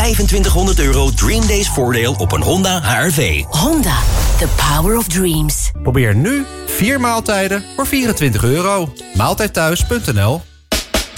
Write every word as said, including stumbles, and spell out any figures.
vijfentwintighonderd euro Dream Days voordeel op een Honda H R V. Honda, the power of dreams. Probeer nu vier maaltijden voor vierentwintig euro. Maaltijdthuis punt n l